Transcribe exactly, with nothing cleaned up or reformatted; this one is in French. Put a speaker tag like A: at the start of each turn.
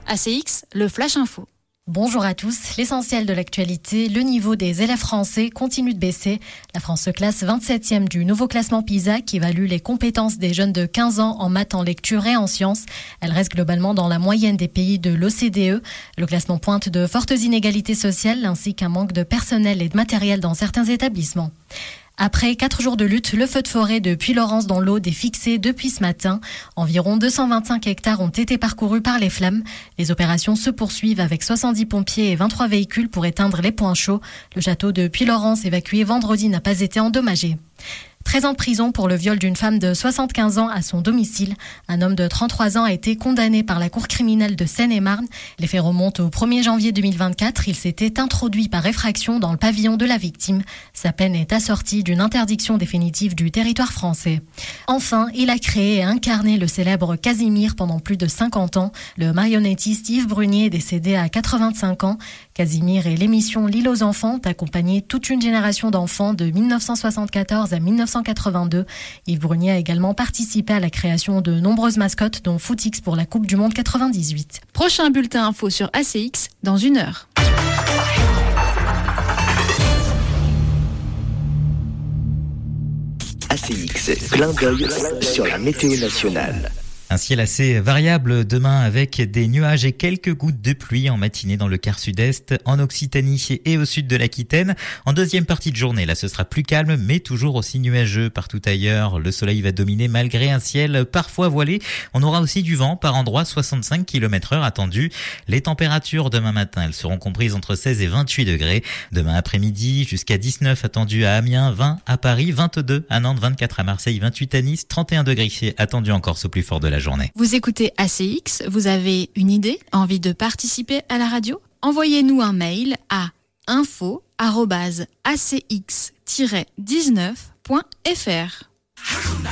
A: A C X, le Flash Info.
B: Bonjour à tous. L'essentiel de l'actualité, le niveau des élèves français continue de baisser. La France se classe vingt-septième du nouveau classement PISA qui évalue les compétences des jeunes de quinze ans en maths, en lecture et en sciences. Elle reste globalement dans la moyenne des pays de l'O C D E. Le classement pointe de fortes inégalités sociales ainsi qu'un manque de personnel et de matériel dans certains établissements. Après quatre jours de lutte, le feu de forêt de Puylaurens dans l'Aude est fixé depuis ce matin. Environ deux cent vingt-cinq hectares ont été parcourus par les flammes. Les opérations se poursuivent avec soixante-dix pompiers et vingt-trois véhicules pour éteindre les points chauds. Le château de Puylaurens, évacué vendredi, n'a pas été endommagé. treize ans de prison pour le viol d'une femme de soixante-quinze ans à son domicile. Un homme de trente-trois ans a été condamné par la cour criminelle de Seine-et-Marne. Les faits remontent au premier janvier deux mille vingt-quatre. Il s'était introduit par effraction dans le pavillon de la victime. Sa peine est assortie d'une interdiction définitive du territoire français. Enfin, il a créé et incarné le célèbre Casimir pendant plus de cinquante ans. Le marionnettiste Yves Brunier est décédé à quatre-vingt-cinq ans. Casimir et l'émission L'île aux enfants ont accompagné toute une génération d'enfants de mille neuf cent soixante-quatorze à mille neuf cent quatre-vingt-deux. Yves Brunier a également participé à la création de nombreuses mascottes, dont Footix pour la Coupe du Monde quatre-vingt-dix-huit.
A: Prochain bulletin info sur A C X dans une heure.
C: A C X, clin d'œil sur la météo nationale.
D: Un ciel assez variable demain avec des nuages et quelques gouttes de pluie en matinée dans le quart sud-est, en Occitanie et au sud de l'Aquitaine. En deuxième partie de journée, là ce sera plus calme mais toujours aussi nuageux partout ailleurs. Le soleil va dominer malgré un ciel parfois voilé. On aura aussi du vent par endroits, soixante-cinq kilomètres heure attendu. Les températures demain matin, elles seront comprises entre seize et vingt-huit degrés. Demain après-midi, jusqu'à dix-neuf attendus à Amiens, vingt à Paris, vingt-deux à Nantes, vingt-quatre à Marseille, vingt-huit à Nice, trente et un degrés attendus en Corse au plus fort de la journée.
A: Vous écoutez A C X, vous avez une idée, envie de participer à la radio ? Envoyez-nous un mail à info arobase a c x tiret dix-neuf point f r.